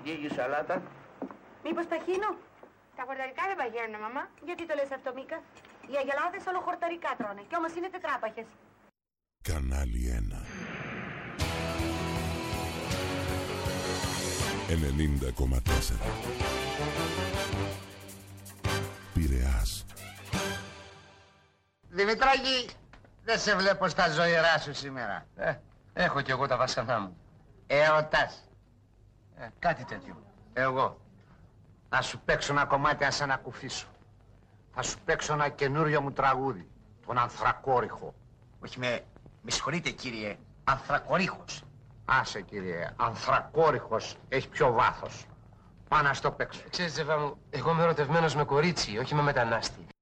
Λίγη σαλάτα. Μήπως ταχύνω? Τα χορταρικά δεν παγαίνουν, μαμά. Γιατί το λες αυτό, Μίκα? Οι αγελάδες όλο χορταρικά τρώνε κι όμως είναι τετράπαχες. Κανάλι 1 90,4 Πειραιάς. Δημητράκη, δεν σε βλέπω στα ζωηρά σου σήμερα. Έχω κι εγώ τα βασανά μου. Ερωτάς. Κάτι τέτοιο. Εγώ. Να σου παίξω ένα κομμάτι, να σε ανακουφίσω. Θα σου παίξω ένα καινούριο μου τραγούδι. Τον Ανθρακόριχο. Όχι με συγχωρείτε κύριε, Ανθρακορίχος. Άσε κύριε, Ανθρακόριχος έχει πιο βάθος. Πάω να στο παίξω. Ξέρεις Ζεβά μου, εγώ είμαι ερωτευμένος με κορίτσι, όχι με μετανάστη.